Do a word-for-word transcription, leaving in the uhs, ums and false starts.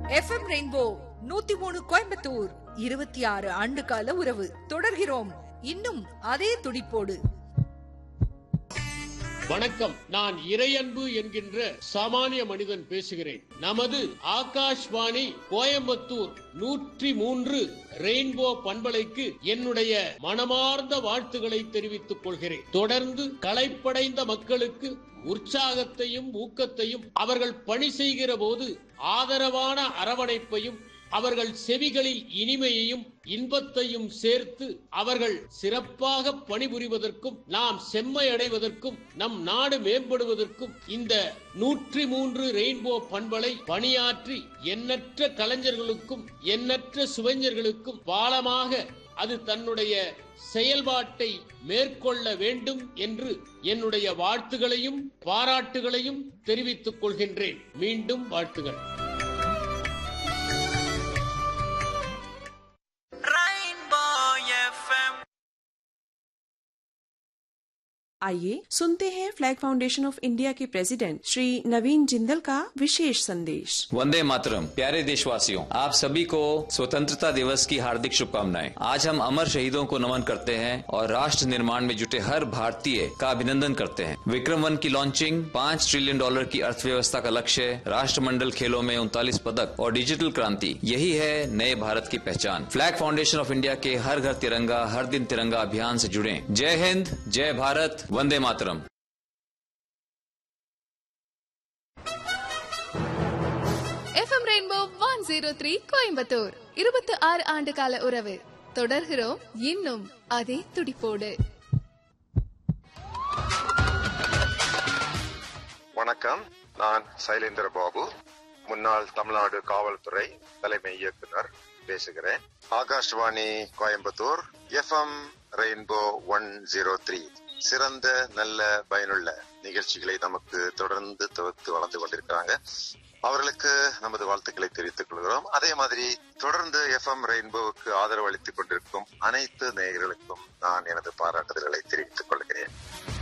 F M rainbow நூத்தி மூணு கோயம்புத்தூர் இருபத்தி ஆறு ஆண்டு கால உறவு. தொடர்கிறோம் இன்னும் அதே துடிப்போடு. வணக்கம், நான் இறையன்பு என்கின்ற சாமானிய மனிதன் பேசுகிறேன். நமது ஆகாஷ்வாணி கோயம்புத்தூர் நூற்றி மூன்று ரெயின்போ பண்பலைக்கு என்னுடைய மனமார்ந்த வாழ்த்துக்களை தெரிவித்துக் கொள்கிறேன். தொடர்ந்து களைப்படைந்த மக்களுக்கு உற்சாகத்தையும் ஊக்கத்தையும், அவர்கள் பணி செய்கிற போது ஆதரவான அரவணைப்பையும், அவர்கள் செவிகளில் இனிமையையும் இன்பத்தையும் சேர்த்து அவர்கள் சிறப்பாக பணிபுரிவதற்கும், நாம் செம்மையடைவதற்கும், நம் நாடு மேம்படுவதற்கும் இந்த நூற்றி மூன்று ரெயின்போ பண்பலை பணியாற்றி எண்ணற்ற கலைஞர்களுக்கும் எண்ணற்ற சுவைஞர்களுக்கும் பாலமாக அது தன்னுடைய செயல்பாட்டை மேற்கொள்ள வேண்டும் என்று என்னுடைய வாழ்த்துகளையும் பாராட்டுகளையும் தெரிவித்துக் கொள்கின்றேன். மீண்டும் வாழ்த்துகள். आइए सुनते हैं फ्लैग फाउंडेशन ऑफ इंडिया के प्रेसिडेंट श्री नवीन जिंदल का विशेष संदेश। वंदे मातरम। प्यारे देशवासियों, आप सभी को स्वतंत्रता दिवस की हार्दिक शुभकामनाएं। आज हम अमर शहीदों को नमन करते हैं और राष्ट्र निर्माण में जुटे हर भारतीय का अभिनंदन करते हैं। विक्रम वन की लॉन्चिंग, पाँच ट्रिलियन डॉलर की अर्थव्यवस्था का लक्ष्य, राष्ट्रमंडल खेलों में उनतालीस पदक और डिजिटल क्रांति, यही है नए भारत की पहचान। फ्लैग फाउंडेशन ऑफ इंडिया के हर घर तिरंगा हर दिन तिरंगा अभियान से जुड़े। जय हिंद, जय Bharat, Vande Mataram. F M rainbow one zero three Coimbatore இருபத்தி ஆறு ஆண்டு கால உறவு. தொடர்கிறோம் இன்னும் அதே துடிப்போடு. வணக்கம், நான் சைலேந்திர பாபு, முன்னாள் தமிழ்நாடு காவல்துறை தலைமை இயக்குனர் பேசுகிறேன். Akashvani Coimbatore F M rainbow one zero three சிறந்த நல்ல பயனுள்ள நிகழ்ச்சிகளை நமக்கு தொடர்ந்து தொகுத்து வளர்ந்து கொண்டிருக்கிறாங்க. அவர்களுக்கு நமது வாழ்த்துக்களை தெரிவித்துக் கொள்கிறோம். அதே மாதிரி தொடர்ந்து எஃப் எம் ரெயின்போவுக்கு ஆதரவு அளித்துக் கொண்டிருக்கும் அனைத்து நேயர்களுக்கும் நான் எனது பாராட்டுதல்களை தெரிவித்துக் கொள்கிறேன்.